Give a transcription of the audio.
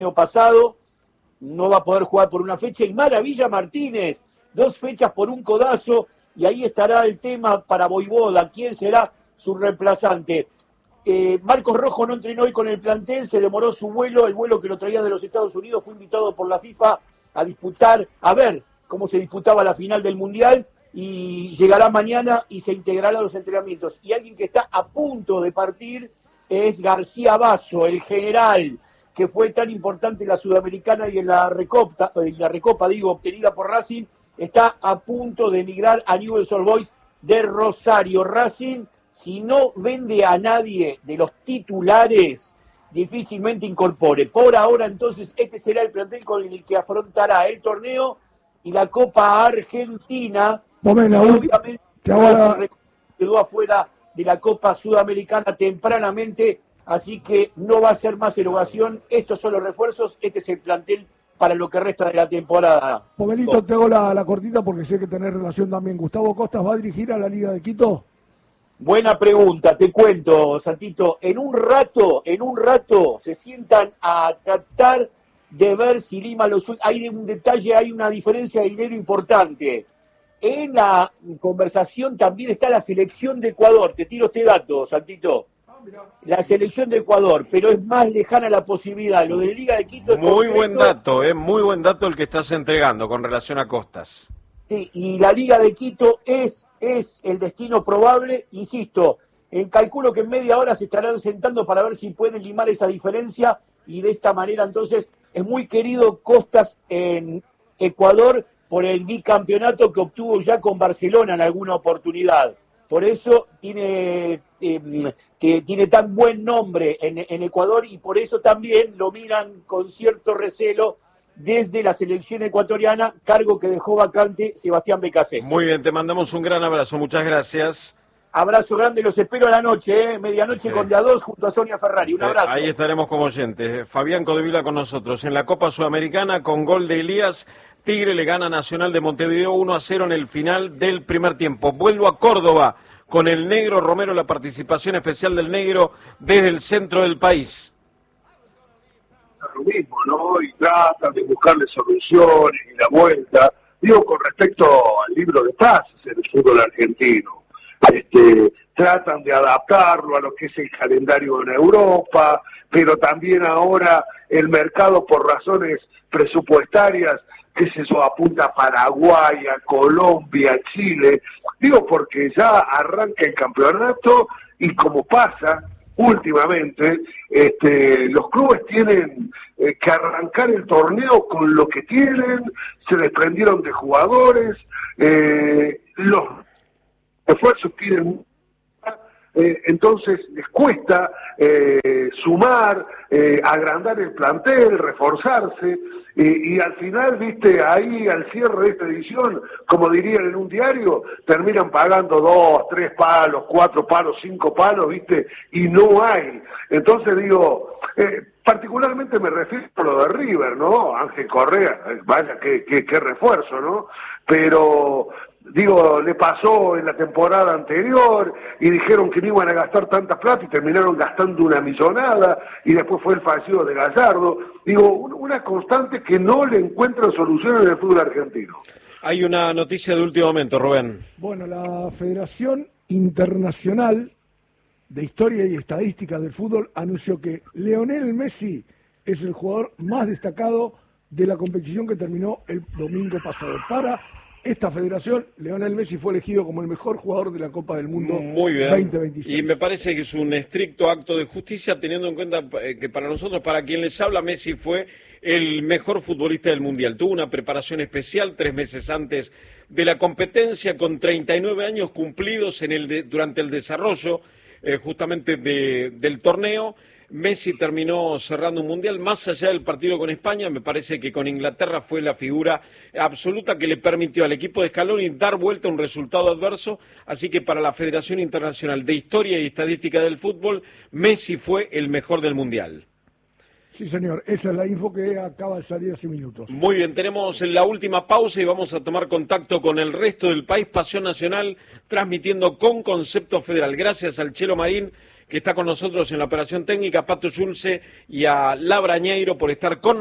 año pasado, no va a poder jugar por una fecha, y Maravilla Martínez, 2 fechas por un codazo, y ahí estará el tema para Vojvoda, quién será su reemplazante. Marcos Rojo no entrenó hoy con el plantel, se demoró su vuelo, el vuelo que lo traía de los Estados Unidos, fue invitado por la FIFA a disputar, a ver cómo se disputaba la final del Mundial, y llegará mañana y se integrará a los entrenamientos. Y alguien que está a punto de partir es García Basso, el general, que fue tan importante en la Sudamericana y en la Recopa, obtenida por Racing, está a punto de emigrar a Newell's Old Boys de Rosario. Racing, si no vende a nadie de los titulares, difícilmente incorpore. Por ahora, entonces, este será el plantel con el que afrontará el torneo y la Copa Argentina. Obviamente, quedó afuera de la Copa Sudamericana tempranamente, así que no va a ser más erogación. Estos son los refuerzos, este es el plantel para lo que resta de la temporada. Pomelito, te hago la cortita porque sé que tenés relación también. ¿Gustavo Costas va a dirigir a la Liga de Quito? Buena pregunta, te cuento, Santito. En un rato se sientan a tratar de ver si Lima hay un detalle, hay una diferencia de dinero importante. En la conversación también está la selección de Ecuador. Te tiro este dato, Santito. La selección de Ecuador, pero es más lejana la posibilidad. Lo de Liga de Quito es muy buen dato, muy buen dato el que estás entregando con relación a Costas. Sí, y la Liga de Quito es el destino probable, insisto, calculo que en media hora se estarán sentando para ver si pueden limar esa diferencia, y de esta manera entonces es muy querido Costas en Ecuador por el bicampeonato que obtuvo ya con Barcelona en alguna oportunidad. Por eso tiene tan buen nombre en Ecuador, y por eso también lo miran con cierto recelo desde la selección ecuatoriana, cargo que dejó vacante Sebastián Becasés. Muy bien, te mandamos un gran abrazo, muchas gracias. Abrazo grande, los espero a la noche, medianoche sí, con de a dos junto a Sonia Ferrari. Un abrazo. Ahí estaremos como oyentes. Fabián Codevila con nosotros. En la Copa Sudamericana, con gol de Elías, Tigre le gana a Nacional de Montevideo 1-0 en el final del primer tiempo. Vuelvo a Córdoba con el Negro Romero, la participación especial del Negro desde el centro del país. Lo mismo, ¿no? Y tratan de buscarle soluciones y la vuelta. Digo, con respecto al libro de pases en el fútbol argentino. Tratan de adaptarlo a lo que es el calendario en Europa, pero también ahora el mercado por razones presupuestarias, qué sé yo, apunta a Paraguay, a Colombia, a Chile. Digo, porque ya arranca el campeonato y como pasa últimamente, los clubes tienen que arrancar el torneo con lo que tienen, se desprendieron de jugadores, los esfuerzos tienen, entonces les cuesta sumar, agrandar el plantel, reforzarse, y al final, viste, ahí al cierre de esta edición, como dirían en un diario, terminan pagando 2, 3 palos, 4 palos, 5 palos, viste, y no hay. Entonces digo, particularmente me refiero a lo de River, ¿no? Ángel Correa, vaya, qué refuerzo, ¿no? Pero digo, le pasó en la temporada anterior y dijeron que no iban a gastar tanta plata y terminaron gastando una millonada, y después fue el fallecido de Gallardo. Digo, una constante que no le encuentran solución en el fútbol argentino. Hay una noticia de último momento, Rubén. Bueno, la Federación Internacional de Historia y Estadística del Fútbol anunció que Lionel Messi es el jugador más destacado de la competición que terminó el domingo pasado. Para esta federación, Lionel Messi fue elegido como el mejor jugador de la Copa del Mundo 2026. Y me parece que es un estricto acto de justicia, teniendo en cuenta que para nosotros, para quien les habla, Messi fue el mejor futbolista del Mundial. Tuvo una preparación especial 3 meses antes de la competencia, con 39 años cumplidos durante el desarrollo justamente del torneo. Messi terminó cerrando un Mundial, más allá del partido con España. Me parece que con Inglaterra fue la figura absoluta que le permitió al equipo de Scaloni dar vuelta a un resultado adverso. Así que para la Federación Internacional de Historia y Estadística del Fútbol, Messi fue el mejor del Mundial. Sí, señor, esa es la info que acaba de salir hace minutos. Muy bien, tenemos la última pausa y vamos a tomar contacto con el resto del país. Pasión Nacional, transmitiendo con concepto federal. Gracias al Chelo Marín, que está con nosotros en la operación técnica, a Pato Schulze y a Labrañeiro por estar con